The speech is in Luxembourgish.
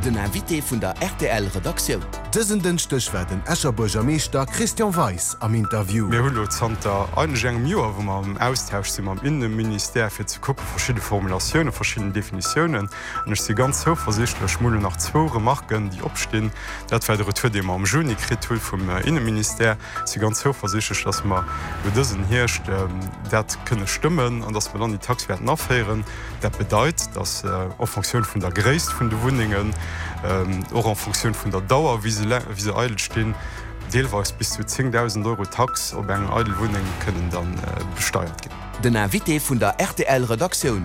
Den Invité vun der RTL-Redaktion. Dëssen den Stöch werden Escherburger Meester Christian Weiss am Interview. Wir hullo Zter engem Joer, wo man am Austausch sind am Innenminister fir ze kuppe verschiedene Formulationen, verschiedene Definitionen. Und ich se ganz so versichtlech Schmule nach 2 Remarken, die opstehen. Dat war der Retour, dem am Juni Kritul vom Innenminister se ganz so versichert, dass man wo dëssen herrscht, dat könne stimmen und dass man dann die Taxwerten aufheieren. Dat bedeutet, dass auf Funktion vun der Gräst vun de Wohnungen, auch an Funktion vun der Dauer, wie se eitel stehen, deelweis bis zu 10.000 € Tax op eng Eidelwohnung können dann besteuert gehen. Den Invité vun der RTL-Redaktion.